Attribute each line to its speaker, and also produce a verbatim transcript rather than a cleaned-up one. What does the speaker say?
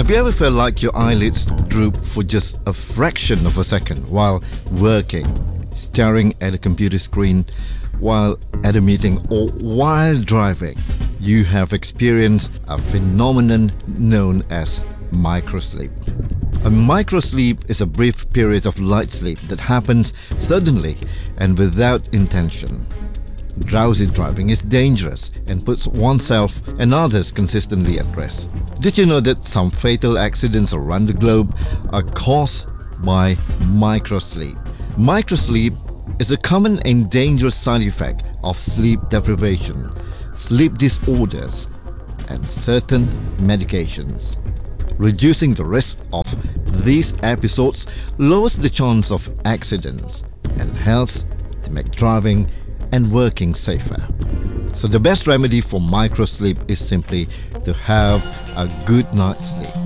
Speaker 1: Have you ever felt like your eyelids droop for just a fraction of a second while working, staring at a computer screen, while at a meeting, or while driving? You have experienced a phenomenon known as microsleep. A microsleep is a brief period of light sleep that happens suddenly and without intention. Drowsy driving is dangerous and puts oneself and others consistently at risk. Did you know that some fatal accidents around the globe are caused by microsleep? Microsleep is a common and dangerous side effect of sleep deprivation, sleep disorders, and certain medications. Reducing the risk of these episodes lowers the chance of accidents and helps to make driving and working safer. So the best remedy for microsleep is simply to have a good night's sleep.